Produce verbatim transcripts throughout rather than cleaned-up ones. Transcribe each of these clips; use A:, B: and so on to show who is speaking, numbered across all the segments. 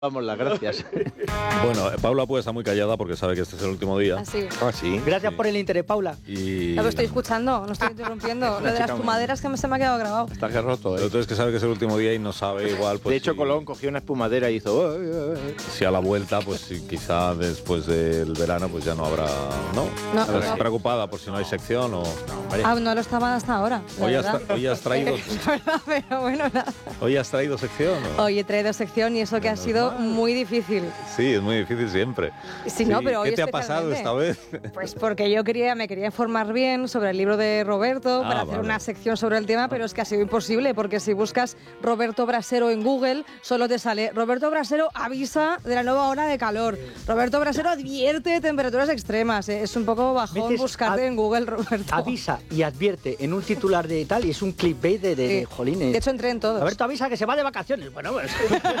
A: Vamos, las gracias.
B: Bueno, Paula puede estar muy callada porque sabe que este es el último día.
C: Ah, sí.
A: Ah, sí.
D: Gracias
A: sí.
D: por el interés, Paula.
B: Y...
C: Lo estoy escuchando, no estoy interrumpiendo. Lo de las espumaderas que me se me ha quedado grabado.
A: Está que roto,
B: Lo
A: ¿eh?
B: otro es que sabe que es el último día y no sabe igual. Pues,
A: de hecho,
B: si,
A: Colón cogió una espumadera y hizo... "Oh, oh, oh".
B: si a la vuelta, pues si quizá después del verano, pues ya no habrá. ¿No?
C: No,
B: ¿Estás
C: no.
B: preocupada por si no hay sección o.?
C: Ah, no lo estaba hasta ahora. la
B: Hoy has,
C: verdad.
B: tra- hoy has traído.
C: Es verdad, pero bueno, nada.
B: Hoy has traído sección. ¿o?
C: Hoy he traído sección y eso que ha
B: Menos
C: sido
B: mal.
C: muy difícil.
B: Sí, es muy difícil siempre.
C: Sí, no, pero hoy
B: ¿Qué te ha pasado esta vez?
C: Pues porque yo quería, me quería informar bien sobre el libro de Roberto
B: Ah,
C: para hacer
B: vale.
C: una sección sobre el tema, pero es que ha sido imposible porque si buscas Roberto Brasero en Google solo te sale Roberto Brasero avisa de la nueva ola de calor. Roberto Brasero advierte de temperaturas extremas. Eh, Es un poco bajón
D: Metes
C: buscarte
D: a-
C: en Google, Roberto.
D: Avisa y advierte en un titular de tal y es un clickbait de, de,
C: Sí.
D: de jolines.
C: De hecho, entré en todos.
D: Roberto avisa que se va de vacaciones. Bueno, pues...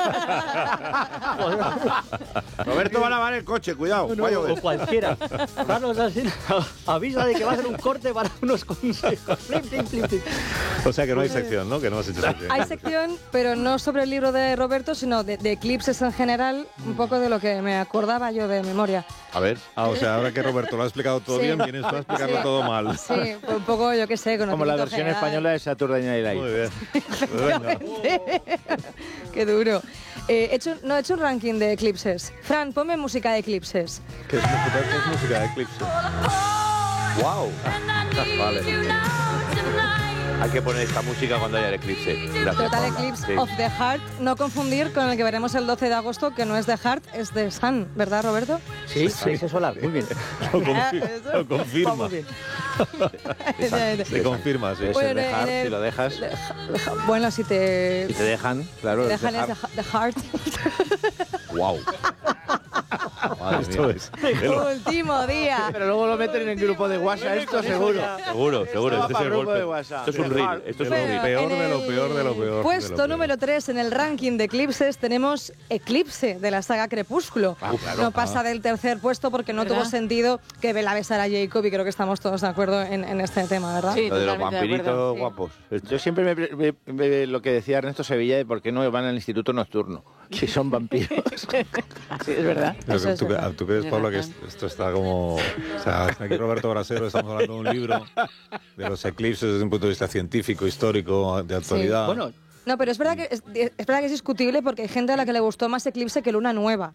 A: Roberto va a lavar el coche, cuidado.
D: No,
A: vaya a
D: o
A: ver.
D: cualquiera. Carlos Alsina avisa de que va a hacer un corte para unos consejos. Plim, plim, plim, plim.
B: O sea que no hay sección, ¿no? Que no has hecho sección.
C: Hay sección, pero no sobre el libro de Roberto, sino de, de eclipses en general, un poco de lo que me acordaba yo de memoria.
A: A ver.
B: Ah, o sea, ahora que Roberto lo ha explicado todo
C: Sí.
B: bien, vienes tú a explicarlo
C: Sí.
B: todo mal.
C: Sí, fue un poco, yo qué sé,
A: Como la
C: conocimiento
A: versión
C: general.
A: española de Saturday Night Live.
B: Muy bien. Pues venga.
C: Qué duro. Eh, he hecho, no he hecho un ranking de eclipses. Fran, ponme música de eclipses.
B: ¿Qué es música, qué es música de Eclipse?
A: ¡Wow!
B: Vale.
A: Hay que poner esta música cuando haya el eclipse. Gracias,
C: Total
A: Paula.
C: Eclipse
A: Sí.
C: of the Heart. No confundir con el que veremos el doce de agosto, que no es de Heart, es de Sun, ¿verdad, Roberto?
D: Sí, sí, es solar. Muy bien.
B: Lo, confi-
C: Eso.
B: lo confirma.
D: Vamos bien.
B: Se confirma, sí.
A: Debe
C: Bueno,
A: ser dejar,
C: en el-
A: si lo dejas.
C: Bueno, si te...
A: Si te dejan, claro.
C: dejan es
A: dejar.
C: de, de Heart.
B: Wow. Esto es.
C: Último día.
A: Pero luego lo meten en el grupo de WhatsApp, esto seguro.
B: Seguro, seguro.
A: va
B: Este es
A: para
B: el
A: grupo
B: golpe.
A: de WhatsApp.
B: Esto es un reel. Esto es un
C: Bueno,
B: reel. Peor
C: en
B: de lo
C: el
B: peor de lo peor. de
C: Puesto
B: lo peor.
C: número tres en el ranking de eclipses tenemos Eclipse de la saga Crepúsculo.
A: Ah, claro.
C: No pasa del tercer puesto porque no tuvo sentido que Bella besara a Jacob y creo que estamos todos de acuerdo en, en este tema, ¿verdad?
E: Sí.
A: Lo de los
E: Totalmente de acuerdo,
A: vampiritos
C: sí.
A: guapos. Yo siempre me, me- me- lo que decía Ernesto Sevilla de por qué no van al instituto nocturno, si son vampiros.
E: Sí, es verdad.
B: Pero
C: Eso es
B: ¿Tú,
C: verdad.
B: ¿Tú crees,
E: Tienes
B: Pablo, que
E: razón.
B: esto esto está como... O sea, aquí Roberto Brasero estamos hablando de un libro de los eclipses desde un punto de vista científico, histórico, de actualidad.
D: Bueno,
C: No, pero es verdad, que es, es verdad que es discutible porque hay gente a la que le gustó más Eclipse que Luna Nueva.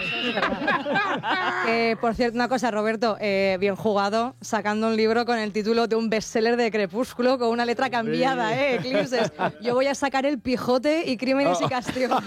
C: Eh, por cierto, una cosa, Roberto, eh, bien jugado, sacando un libro con el título de un bestseller de Crepúsculo con una letra cambiada, ¿eh? Eclipses. Yo voy a sacar El Quijote y Crímenes y Castigos.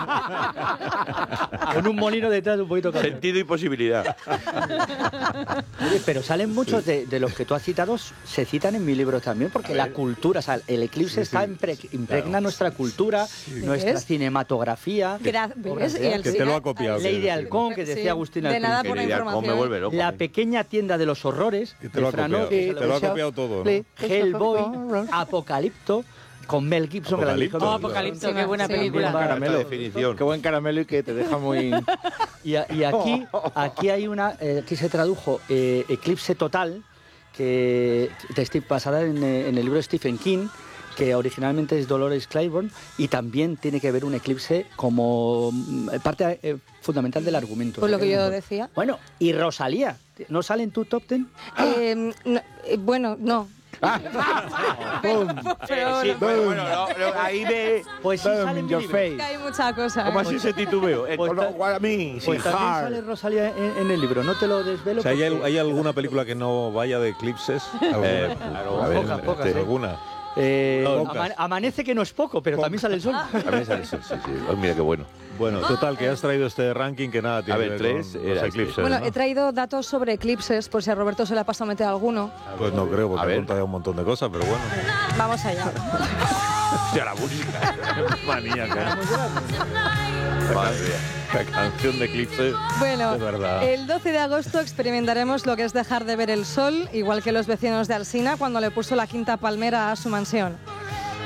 D: con un molino detrás de un poquito de café.
A: Sentido y posibilidad.
D: Oye, pero salen muchos de, de los que tú has citado, se citan en mi libro también, porque la cultura, o sea, el eclipse está impre- impregna nuestra cultura, nuestra
C: ¿Ves?
D: cinematografía.
C: Gra- ¿ves? Y el
B: Que te lo ha copiado.
D: Ley de
B: que-
D: Halcón, que decía
C: Sí,
D: Agustín
C: de
D: al
C: nada
D: principio.
C: por la
A: Querida, ¿cómo me
C: información.
A: vuelve loco?
D: La pequeña tienda de los horrores,
B: Que te lo ha
D: de Fran
B: copiado.
D: Oque,
B: Te lo ha copiado todo, ¿no?
D: Hellboy, Apocalipto, con Mel Gibson, que la
B: Apocalipto.
D: dirigió-
E: Oh, Apocalipto, qué buena
C: Sí.
E: película.
A: Buen caramelo.
D: Alta
A: definición. Qué buen caramelo y que te deja muy...
D: Y, a- y aquí, aquí hay una, eh, aquí se tradujo eh, Eclipse Total, que de Steve, basada en, eh, en el libro de Stephen King, que originalmente es Dolores Claiborne, y también tiene que ver un eclipse como mm, parte eh, fundamental del argumento.
C: Pues lo que yo decía.
D: Bueno, y Rosalía, ¿no sale en tu top ten?
C: Eh, no, eh, bueno, no. Pero
A: Sí, bueno, bueno, no, no, ahí ve...
D: Pues sí, sale en mi
A: your
D: libro.
A: face.
C: hay mucha cosa.
A: ¿Cómo
C: ¿eh?
A: así ese titubeo? Eh,
D: Pues
A: con lo-
D: ta-
A: igual a mí, sin
D: Pues también
A: hard.
D: sale Rosalía en, en el libro, no te lo desvelo.
B: O sea, ¿hay, al-
D: porque-
B: hay alguna película que no vaya de eclipses? ¿Alguna?
A: Eh, claro,
B: a ver,
D: pocas,
B: este,
D: pocas, ¿eh?
B: ¿alguna?
D: Eh,
B: Pocas.
D: ama- amanece que no es poco, pero también sale el sol.
A: También sale eso, sí, sí. Oh, mira qué bueno.
B: Bueno, total, que has traído este ranking que nada tiene
A: A ver,
B: que ver
A: tres
B: con
A: era
B: los
A: este.
B: eclipses,
C: Bueno,
B: ¿no?
C: he traído datos sobre eclipses, por si a Roberto se le ha pasado meter alguno.
B: Pues no creo,
A: A
B: porque
A: ver.
B: he contado un montón de cosas, pero bueno.
C: Vamos allá.
A: Hostia, la música.
B: Maníaca. Madre mía. La canción de eclipse.
C: Bueno,
B: Es verdad.
C: el doce de agosto experimentaremos lo que es dejar de ver el sol, igual que los vecinos de Alsina cuando le puso la quinta palmera a su mansión.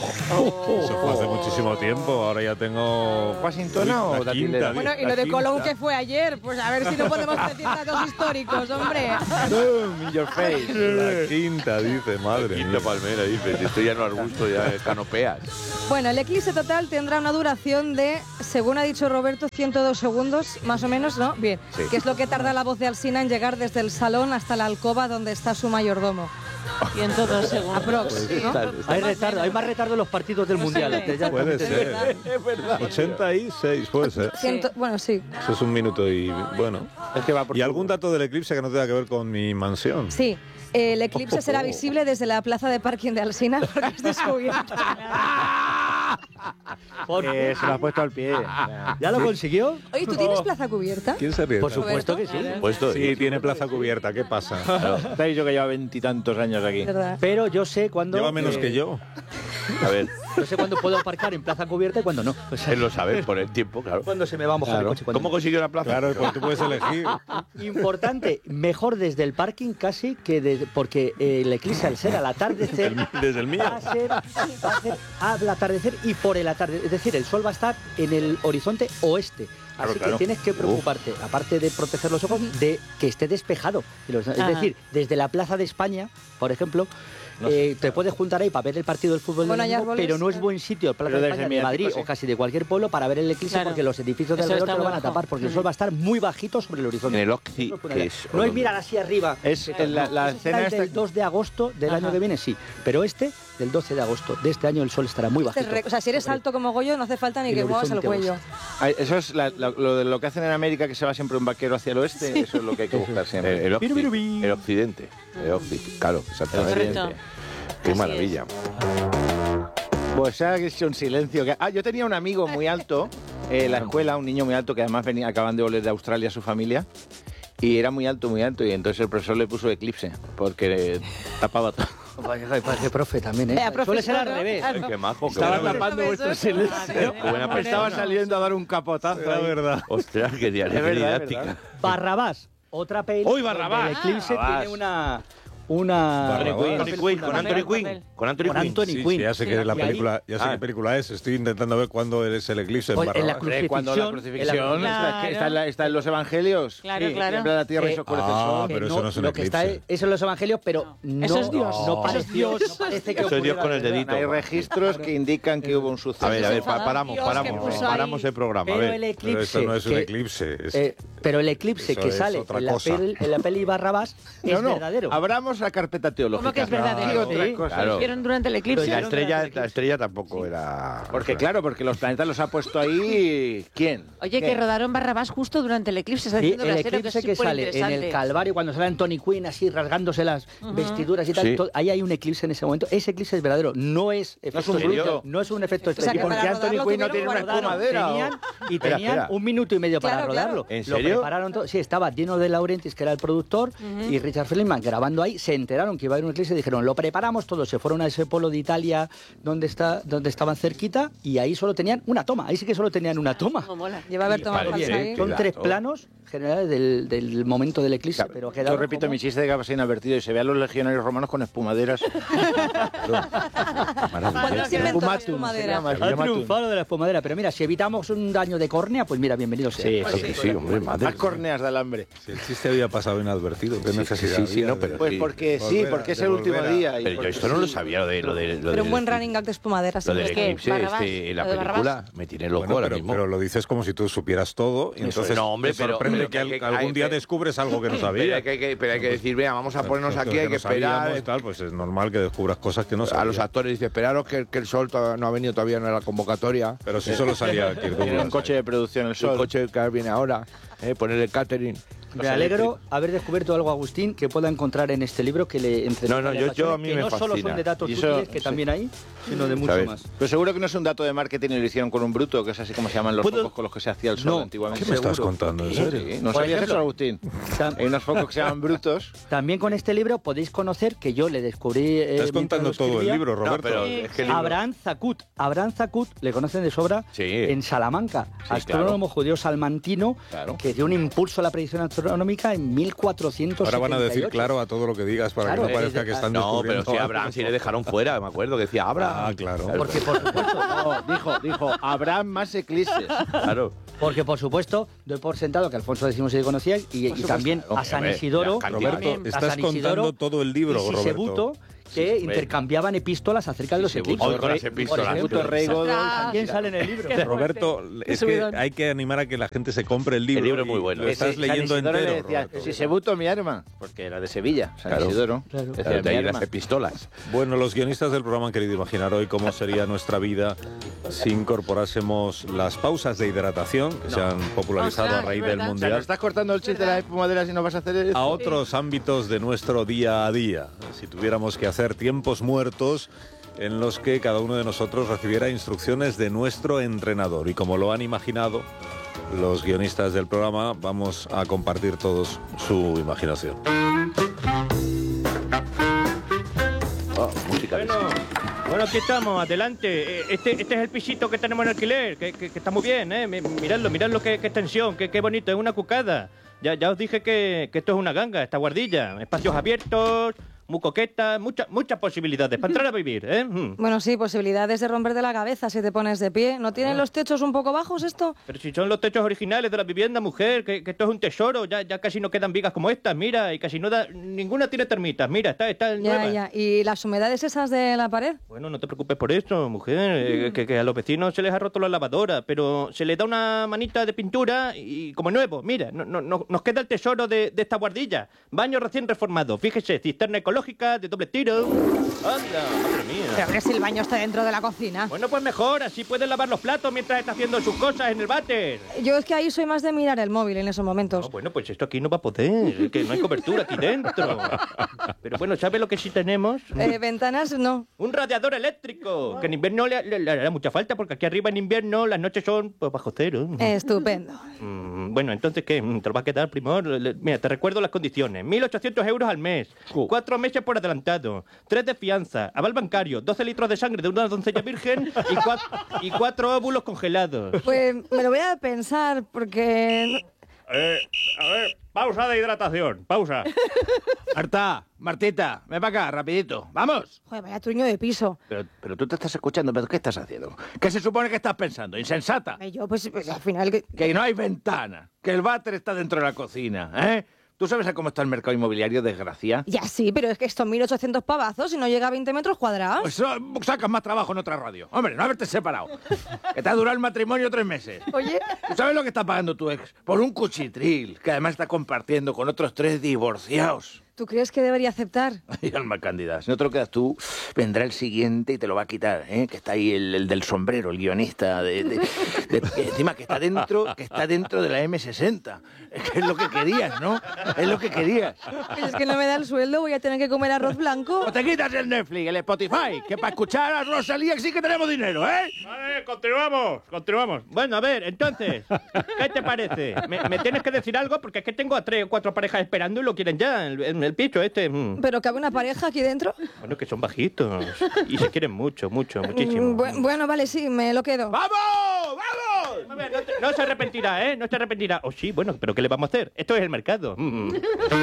B: Eso fue hace muchísimo tiempo, ahora ya tengo...
A: ¿Washingtona o
B: la
A: Datilera?
B: quinta,
C: Bueno, y
B: la
C: lo de
B: quinta.
C: Colón que fue ayer, pues a ver si no podemos decir datos históricos, hombre.
A: Boom, in your face.
B: La quinta, dice, madre
F: Quinta
B: mía.
F: palmera, dice. Esto ya no arbusto, ya es canopeas.
C: Bueno, el eclipse total tendrá una duración de, según ha dicho Roberto, ciento dos segundos, más o menos, ¿no? Bien,
F: Sí.
C: que es lo que tarda la voz de Alsina en llegar desde el salón hasta la alcoba donde está su mayordomo.
E: ciento dos segundos.
C: Aprox, ¿no?
D: Hay retardo, hay más retardo en los partidos del Mundial.
E: sé.
D: Ya-
B: Puede
D: ya-
B: ser. ochenta y seis, puede ser.
C: Ciento- bueno, sí.
B: Eso es un minuto y... bueno.
A: Es que va por
B: ¿Y algún dato del eclipse que no tenga que ver con mi mansión?
C: Sí, el eclipse será visible desde la plaza de parking de Alsina porque es descubierto.
A: Eh, se lo has puesto al pie.
D: ¿Ya lo consiguió?
C: Oye, ¿tú tienes plaza cubierta?
B: ¿Quién se ríe?
D: Por supuesto que sí.
F: Puesto.
B: Sí, tiene plaza cubierta, ¿qué pasa?
A: Te he dicho que lleva veintitantos años aquí.
C: ¿Verdad?
D: Pero yo sé cuándo...
B: Lleva menos
D: eh,
B: que yo.
F: A ver,
D: Yo sé cuándo puedo aparcar en plaza cubierta y cuándo no. O sea,
F: él lo sabe por el tiempo, claro.
D: cuándo se me va a mojar el coche. cuándo
F: ¿Cómo
D: no.
F: consiguió la plaza?
B: Claro, pues tú puedes elegir.
D: Importante, mejor desde el parking casi que desde... Porque eh, el eclipse al ser al atardecer...
B: Desde el mío.
D: Va a ser, va a ser al atardecer y por el atardecer. Es decir, el sol va a estar en el horizonte oeste.
F: Claro,
D: Así
F: claro.
D: que tienes que preocuparte, aparte de proteger los ojos, de que esté despejado. Y los- Es
E: Ajá.
D: decir, desde la Plaza de España, por ejemplo, eh, te puedes juntar ahí para ver el partido del fútbol,
C: Bueno,
D: del
C: hay
D: domingo,
C: árboles,
D: pero no es
C: eh.
D: buen sitio, Plaza
A: Pero
D: de
A: desde
D: España,
A: mi
D: de Madrid
A: época, sí.
D: o casi de cualquier pueblo, para ver el eclipse,
E: Claro.
D: porque los edificios de
E: Eso
D: alrededor
E: está
D: te lo
E: muy
D: van a
E: bajo.
D: tapar, porque el sol va a estar muy bajito sobre el horizonte.
F: En el Occi,
D: Eso es una
F: que
D: idea.
F: es-
D: No es mirar así arriba.
A: Es
D: Que
A: la-
D: no,
A: la
D: ese
A: escena
D: será el
A: esta-
D: del dos de agosto del año
E: Ajá.
D: que viene, sí. Pero este, del doce de agosto de este año, el sol estará muy
C: Este
D: bajito.
C: re- O sea, si eres alto como Goyo, no hace falta ni
D: El
C: que muevas el
D: horizonte
C: cuello.
A: Ay, eso es la- la- lo de lo que hacen en América, que se va siempre un vaquero hacia el oeste. Eso es lo que hay que buscar
F: El,
A: siempre.
F: el, Occi,
D: Biru, biru, bi.
F: el occidente. El Occi, claro, exactamente.
E: Correcto.
F: Qué
E: Así
F: maravilla.
A: Pues se ha hecho un silencio. que- Ah, yo tenía un amigo muy alto eh, en la escuela, un niño muy alto que además venía, acaban de volver de Australia a su familia. Y era muy alto, muy alto. Y entonces el profesor le puso eclipse, porque eh, tapaba todo.
D: Vaya, parece profe también, ¿eh?
C: Vaya, profesor,
D: Suele ser al
C: ¿no?
D: revés.
F: Ay, qué majo. Qué
A: Estaba
F: buena,
A: tapando vuestro
C: Profesor.
A: silencio.
F: qué buena persona.
A: Estaba saliendo a dar un capotazo.
B: La
A: ahí.
B: verdad.
F: Ostras, qué día,
A: Es
F: qué
A: verdad, es
F: didáctica.
A: verdad.
D: Barrabás, otra peli.
A: ¡Uy, Barrabás!
D: donde El eclipse
A: Barrabás.
D: tiene una. Una.
B: Barrabás.
D: un
F: Anthony
D: papel
F: Quinn, con
D: fundamental.
F: Anthony Quinn. Con Anthony
D: Con
F: Quinn.
D: Anthony
B: Sí,
D: Quinn.
B: sí, ya sé
E: Sí,
B: que es la
D: y ahí-
B: película, ya sé
F: Ah.
B: qué película es. Estoy intentando ver cuándo es el eclipse en
D: Pues, en la
B: Barrabás.
A: Eh, cuando la
D: Crucifixión,
A: crucifixión
D: en la-
A: está, que está en la- está en los evangelios.
E: Claro,
A: Sí,
E: claro.
A: Tiembla la tierra y
D: Eh,
A: se oscurece
B: ah,
A: el sol.
B: pero
D: Que
B: eso no es un
D: lo que está
B: eclipse.
D: es, eso en los evangelios, pero no,
E: Eso es Dios.
D: no parece Dios. No parece que
F: Eso es Dios
D: ocurriera
F: con el
D: de verdad.
F: dedito.
A: Hay registros que indican que hubo un suceso.
F: A ver, a ver, pa-
E: enfadado.
F: paramos,
C: Dios, que
F: paramos,
C: puso ahí-
F: paramos el programa. A
D: Pero el
F: ver.
D: eclipse.
B: Pero esto no es un
D: que-
B: eclipse. es-
D: eh, pero el eclipse
B: Eso
D: que
B: es
D: sale
B: otra
D: en la,
B: cosa.
D: peli, en la peli Barrabás
A: No,
D: es
A: no,
D: verdadero.
A: abramos la carpeta teológica.
E: ¿Cómo que es verdadero?
A: Y otras
D: Sí,
A: cosas.
F: claro.
E: Hicieron durante el eclipse.
F: Y la
D: Pero-
F: estrella, la estrella tampoco era.
A: Porque claro, porque los planetas los ha puesto ahí... ¿Quién?
E: Oye, que
A: ¿Quién?
E: rodaron Barrabás justo durante el eclipse. Está
D: Y
E: diciendo
D: el
E: Brasero,
D: eclipse
E: es
D: que sale en el
E: superinteresante.
D: Calvario, cuando sale Anthony Quinn así rasgándose las vestiduras y tal,
F: Sí.
D: todo- ahí hay un eclipse en ese momento. Ese eclipse es verdadero, no es efecto
A: un
D: especial,
A: bruto.
D: no es un efecto
C: sea, que
D: especial.
C: para
A: porque Anthony
C: rodarlo
A: Quinn no
C: tuvieron
A: tiene una
C: guardado.
A: espumadera. o-
D: Tenían, y
F: Espera,
D: tenían
F: espera.
D: un minuto y medio para
C: Claro,
D: rodarlo.
C: claro.
F: ¿En
D: Lo
F: serio?
D: prepararon todo. Sí, estaba Dino de Laurentiis, que era el productor, y Richard Feldman grabando ahí. Se enteraron que iba a haber un eclipse y dijeron, lo preparamos todo. Se fueron a ese pueblo de Italia donde, está, donde estaban cerquita y ahí solo tenían una toma. Ahí sí que solo tenían una toma.
E: Cómo mola.
C: Lleva a ver tomado
F: Vale,
C: falsa
F: bien.
C: ahí.
D: Son
F: Claro.
D: tres planos generales del, del momento del eclipse,
A: Claro,
D: pero
A: yo
D: quedaron
A: repito
D: como-
A: mi chiste de que pasa inadvertido y se ve a los legionarios romanos con espumaderas.
C: ¿Cuándo se inventó la
A: Espumatum,
C: espumadera?
A: se llama,
D: Ha
A: espumatum.
D: triunfado de la espumadera, pero mira, si evitamos un daño de córnea, pues mira, bienvenido sea.
A: Sí,
F: Sí, sí, hombre, madre.
A: Más corneas de alambre.
B: Si el chiste había pasado inadvertido, ¿qué
F: Sí,
B: necesidad
F: sí, sí,
B: había
F: no,
B: de-
F: pero-
A: Pues
F: Sí.
A: porque sí,
B: Volver a-
A: porque es
B: de
A: el último
B: volver a-
A: día. y
F: Pero yo
A: porque
F: esto no lo
A: sí.
F: sabía, lo de lo de, lo
C: Pero
F: del-
C: un buen running gag de espumadera.
F: Lo del
C: sí.
E: ¿Qué?
F: eclipse
E: Barrabás,
F: este, la
E: lo de
F: película
E: Barrabás.
F: me tiene loco
B: Bueno,
F: ahora
B: pero,
F: mismo.
B: pero lo dices como si tú supieras todo y
F: Eso es.
B: entonces
F: No, hombre,
B: te
F: pero-
B: sorprende
F: pero
B: que,
F: que-
B: al-
F: que-
B: algún
F: hay-
B: día
F: que-
B: descubres algo que no
F: Pero
B: sabías.
F: hay que, pero hay que decir, venga, vamos a ponernos
B: Nosotros
F: aquí, hay que
B: no sabíamos,
F: esperar.
B: tal, pues es normal que descubras cosas que no sabías.
F: A los actores dice, esperaros que, que el sol todavía no ha venido todavía en la convocatoria.
B: Pero si solo salía Kirk
A: Tiene un
B: Douglas.
A: coche de producción el
F: El
A: sol.
F: coche que viene ahora, eh, poner el catering.
D: Me alegro haber descubierto algo, Agustín, que pueda encontrar en este libro que le entre
F: No, no, yo- yo a mí
D: que
F: me
D: no solo
F: fascina.
D: son de datos
A: Y eso-
D: útiles, que
A: sí.
D: también hay, sino de mucho
F: ¿Sabes?
D: más.
A: Pero seguro que no es un dato de marketing y lo hicieron con un bruto, que es así como se llaman los
D: ¿Puedo?
A: focos con los que se hacía el sol
D: No.
A: antiguamente.
B: ¿Qué me estás
A: Seguro.
B: contando? ¿En
A: Sí,
B: serio?
A: sí. ¿No
D: Por
A: sabías
D: ejemplo,
A: eso, Agustín?
D: Tam-
A: Hay unos focos que se llaman brutos.
D: También con este libro podéis conocer que yo le descubrí. eh,
B: Estás
D: mientras
B: contando
D: lo
B: todo el
D: escribía,
B: libro, Roberto.
F: pero es que el libro-
D: Abraham Zakut. Abraham Zakut le conocen de sobra
F: Sí.
D: en Salamanca,
F: Sí,
D: astrónomo
F: claro.
D: judío salmantino
A: Claro.
D: que dio un impulso a la predicción astronómica en mil cuatrocientos setenta y ocho.
B: Ahora van a decir claro a todo lo que digas para
D: Claro,
B: que no parezca
D: eh,
B: que están
F: No,
B: descubriendo
F: pero si a
B: algo.
F: Abraham sí le dejaron fuera, me acuerdo que decía Abraham.
B: Ah, claro.
D: Porque, por supuesto,
A: No, dijo, dijo, habrá más eclipses.
F: Claro.
D: porque, por supuesto, doy por sentado que Alfonso X se le conocía y, y también a San
F: Hombre,
D: Isidoro,
F: la cantidad.
B: Roberto,
D: a
B: estás
D: San
B: contando
D: Isidoro
B: todo el libro,
D: y
B: Roberto.
D: Sisebuto, que
F: Sí,
D: intercambiaban epístolas acerca de los
A: Sisebuto,
D: eclipses.
F: Hoy con las
A: Rey-
F: epístolas.
A: Sisebuto, Rey Godo,
D: También sale en el libro.
B: Roberto,
C: Qué
B: es que
C: subidón.
B: hay que animar a que la gente se compre el libro.
F: El libro es muy
B: y
F: bueno.
B: Lo estás
A: San
B: leyendo
A: Isidoro
B: entero,
A: le decía,
B: Roberto.
A: Sisebuto, mi arma, porque era de Sevilla, San
F: Claro.
A: Isidoro.
D: Claro.
A: Decía,
F: Claro, de
A: mi
F: ahí las
A: arma.
F: epistolas.
B: Bueno, los guionistas del programa han querido imaginar hoy cómo sería nuestra vida si incorporásemos las pausas de hidratación que se han popularizado
E: Ostras,
B: a raíz
E: es
B: del
E: verdad.
A: O sea, ¿nos
B: Mundial
A: estás cortando el chiste de las espumaderas y no vas a hacer eso?
B: a otros ámbitos de nuestro día a día. Si tuviéramos que hacer tiempos muertos en los que cada uno de nosotros recibiera instrucciones de nuestro entrenador. Y como lo han imaginado los guionistas del programa, vamos a compartir todos su imaginación.
F: Oh, música.
G: Bueno, bueno, aquí estamos, adelante. Eh, Este, este es el pisito que tenemos en alquiler, que, que- que está muy bien, ¿eh? Mi- Miradlo, miradlo, qué, qué extensión, qué, qué bonito, es una cucada. Ya, ya os dije que, que esto es una ganga, esta guardilla. Espacios abiertos, muy coqueta, muchas muchas posibilidades para entrar a vivir, ¿eh? Mm.
C: Bueno, sí, posibilidades de romperte la cabeza si te pones de pie. ¿No tienen los techos un poco bajos esto?
G: Pero si son los techos originales de la vivienda, mujer, que, que esto es un tesoro, ya, ya casi no quedan vigas como estas, mira, y casi no da, ninguna tiene termitas, mira, está, está
C: Ya,
G: nueva.
C: ya. ¿Y las humedades esas de la pared?
G: Bueno, no te preocupes por eso, mujer, eh, que, que a los vecinos se les ha roto la lavadora, pero se les da una manita de pintura y como nuevo, mira, no, no, no- nos queda el tesoro de, de esta guardilla. Baño recién reformado, fíjese, cisterna ecológica de doble tiro. Anda, madre mía.
C: Pero que si el baño está dentro de la cocina.
G: Bueno, pues mejor, así pueden lavar los platos mientras está haciendo sus cosas en el váter.
C: Yo es que ahí soy más de mirar el móvil en esos
G: No,
C: momentos.
G: bueno, pues esto aquí no va a poder, que no hay cobertura aquí dentro. Pero bueno, ¿sabe lo que sí tenemos?
C: Eh, ventanas, no.
G: Un radiador eléctrico, que en invierno le, le- le hará mucha falta, porque aquí arriba en invierno las noches son pues, bajo cero.
C: Estupendo.
G: Mm, bueno, entonces, ¿qué? ¿Te lo va a quedar, primor? Le- Mira, te recuerdo las condiciones. mil ochocientos euros al mes, cuatro meses por adelantado, tres de fianza, aval bancario, doce litros de sangre de una doncella virgen y, cua- y cuatro óvulos congelados.
C: Pues me lo voy a pensar porque...
G: Eh, a ver, pausa de hidratación, pausa.
A: Marta, Martita, ven para acá, rapidito. ¡Vamos!
C: Joder, vaya truño de piso.
A: Pero, pero tú te estás escuchando, ¿pero qué estás haciendo? ¿Qué se supone que estás pensando? ¿Insensata?
C: Eh, Yo, pues, pues, al final... que-
A: Que no hay ventana, que el váter está dentro de la cocina, ¿eh? ¿Tú sabes a cómo está el mercado inmobiliario, desgracia?
C: Ya sí, pero es que estos mil ochocientos pavazos y no llega a veinte metros cuadrados.
A: Pues oh, sacas más trabajo en otra radio. Hombre, no haberte separado. Que te ha durado el matrimonio tres meses.
C: Oye,
A: ¿Tú sabes lo que está pagando tu ex? Por un cuchitril, que además está compartiendo con otros tres divorciados.
C: ¿tú crees que debería aceptar?
A: Ay, alma cándida, si no te lo quedas tú, vendrá el siguiente y te lo va a quitar, ¿eh? Que está ahí el, el del sombrero, el guionista, de, de- de- que encima que está dentro, que está dentro de la eme sesenta. Es que es lo que querías, ¿no? Es lo que querías.
C: Es que no me da el sueldo, voy a tener que comer arroz blanco.
A: O te quitas el Netflix, el Spotify, que para escuchar a Rosalía sí que tenemos dinero, ¿eh?
G: Vale, continuamos, continuamos. Bueno, a ver, entonces, ¿qué te parece? Me, me tienes que decir algo porque es que tengo a tres o cuatro parejas esperando y lo quieren ya, el, el, el piso este. mm.
C: ¿Pero cabe una pareja aquí dentro?
G: Bueno, que son bajitos y se quieren mucho, mucho,
C: Mm,
G: muchísimo.
C: bu- bueno, vale, sí, me lo quedo.
A: ¡Vamos! ¡Vamos!
G: A ver, no, te- no se arrepentirá, ¿eh? No se arrepentirá. O sí, bueno, pero ¿qué le vamos a hacer? Esto es el mercado. Mm.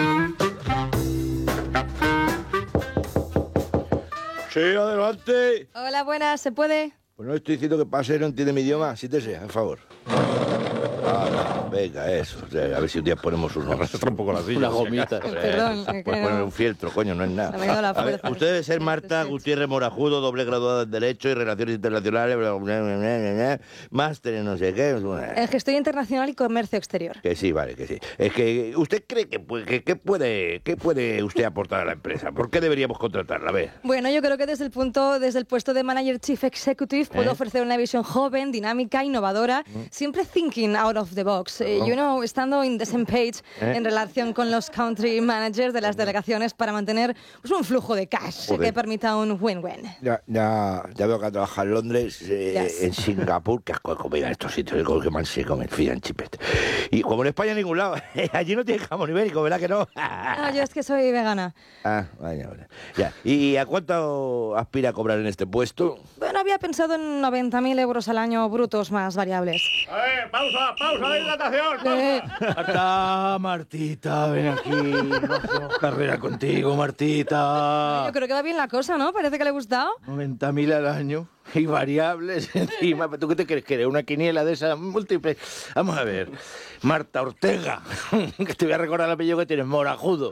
F: Sí, adelante.
C: Hola, buenas, ¿se puede?
F: Pues no estoy diciendo que pase, no entiende mi idioma. Sí te sea, por favor. Ah, no, venga, eso. O sea, a ver si un día ponemos unos...
B: Arrastra un poco la silla.
A: Una gomita.
C: Perdón, es que
F: Pues poner
C: no.
F: un fieltro, coño, no es nada.
C: Se me ha ido la
F: A ver,
C: fuerza.
F: usted debe ser Marta Gutiérrez Morajudo, doble graduada en Derecho y Relaciones Internacionales, bla, bla, bla, bla, bla, bla, máster en no sé qué.
C: En gestión internacional y comercio exterior.
F: Que sí, vale, que sí. Es que, ¿usted cree que, puede- que, que puede, qué puede usted aportar a la empresa? ¿Por qué deberíamos contratarla? A ver.
C: Bueno, yo creo que desde el punto, desde el puesto de Manager Chief Executive puedo
F: ¿Eh?
C: ofrecer una visión joven, dinámica, innovadora, siempre thinking out of the box. Eh, you know, estando in the same page
F: ¿Eh?
C: en relación con los country managers de las delegaciones para mantener pues, un flujo de cash
F: Joder.
C: que permita un win-win.
F: Ya, ya, ya veo que trabaja en Londres, eh,
C: Yes.
F: en Singapur, que asco de comida en estos sitios, como que mal se come el fish and chips. Y como en España en ningún lado, allí no tiene jamón ibérico, ¿verdad que no?
C: No, yo es que soy vegana.
F: Ah, vaya, vaya. Ya. ¿Y a cuánto aspira a cobrar en este puesto?
C: Bueno, había pensado en noventa mil euros al año brutos más variables.
G: A ver, pausa, pausa de hidratación.
C: Eh,
A: Marta, Martita, ven aquí. No hacemos carrera contigo, Martita.
C: yo creo que va bien la cosa, ¿no? Parece que le ha gustado.
A: noventa mil al año y variables encima. ¿Tú qué te crees que eres? ¿Una quiniela de esas múltiples? Vamos a ver. Marta Ortega. Que te voy a recordar el apellido que tienes, Morajudo.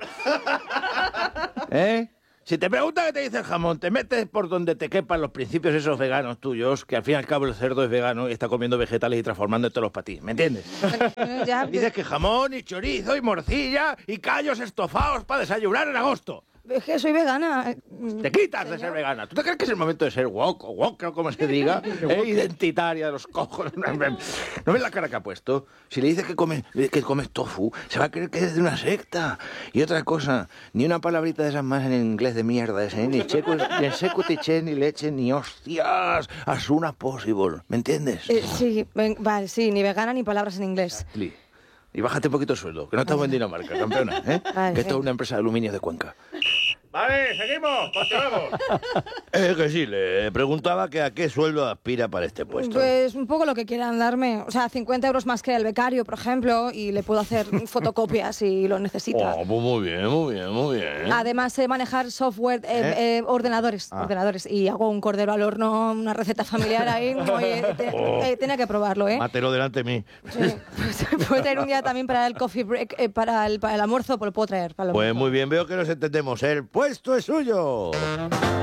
A: ¿Eh? Si te preguntan qué te dice el jamón, te metes por donde te quepan los principios esos veganos tuyos, que al fin y al cabo el cerdo es vegano y está comiendo vegetales y transformándotelos para ti. ¿Me entiendes?
C: Ya,
A: Dices que jamón y chorizo y morcilla y callos estofados para desayunar en agosto.
C: es que soy vegana.
A: Te quitas de ser vegana. ¿Tú te crees que es el momento de ser woke o woke o como se diga? ¿Eh? Identitaria de los cojones. ¿No ves la cara que ha puesto? Si le dices que comes, que comes tofu, se va a creer que es de una secta. Y otra cosa, ni una palabrita de esas más en inglés de mierda ese, ¿eh? Ni checo, ni secutiche, ni leche, ni hostias. As soon as possible. ¿Me entiendes?
C: Eh, sí, ven- vale, sí, ni vegana ni palabras en inglés.
A: Li. Y bájate un poquito el sueldo, que no estamos en Dinamarca, campeona, ¿eh?
C: Vale,
A: Que esto
C: sí.
A: es una empresa de aluminio de Cuenca.
G: Vale, seguimos, continuamos.
F: Eh, que sí, le preguntaba que a qué sueldo aspira para este puesto.
C: Pues un poco lo que quieran darme. O sea, cincuenta euros más que el becario, por ejemplo, y le puedo hacer fotocopias si lo necesita.
F: Oh, pues muy bien, muy bien, muy bien.
C: Además, sé manejar software, eh, eh, ordenadores, ordenadores. Y hago un cordero al horno, una receta familiar ahí. Muy, te-
F: Oh.
C: eh, tenía que probarlo, ¿eh?
F: Mátelo delante de mí.
C: Sí. Pues, puedo traer un día también para el coffee break, eh, para, el, para el almuerzo, pues lo puedo traer. Para el
F: Pues
C: almuerzo.
F: muy bien, veo que nos entendemos. El puesto es suyo.